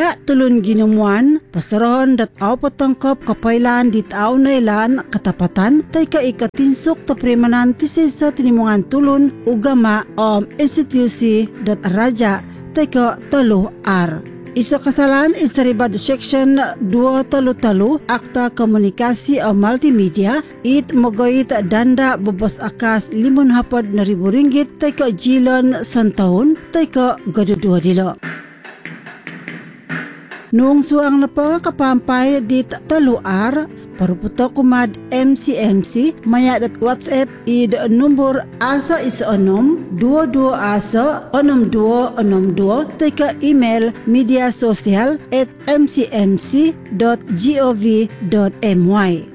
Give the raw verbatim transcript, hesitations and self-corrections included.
Media tulun ginumuan, pasarohon dat aw patangkap kapailan di tao na ilan katapatan tay ka ikatinsok ta premanan ti sa tinimungan tulun ugama om institusi dat raja tay ka talo ar. Isa kasalan insaribad section dua talo talo Akta Komunikasi o Multimedia it mogoit danda babos akas limon hapad na ribu ringgit tay ka jilon santaon tay ka gadudua dilo. Noong suang na pa kapampay dit taluar, paruputo kumad M C M C, maya dat WhatsApp id nombor asa isa onom, dua dua asa, onom dua onom dua, teka email media sosial at m c m c dot gov dot my.